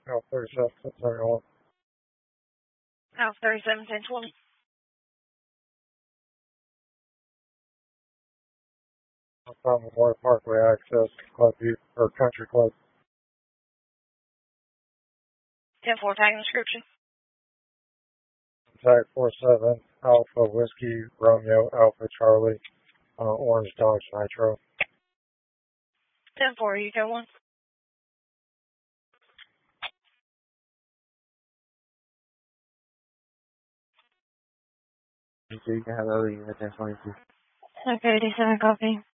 Alpha 37, 1071. Alpha 37, 1020. Memorial Parkway access, Club View, or Country Club. 10-4, tag description. Tag 47, Alpha Whiskey, Romeo, Alpha Charlie, Orange Dodge Nitro. 10-4, UK 1. So you can have other units at 22. Okay, 87, copy.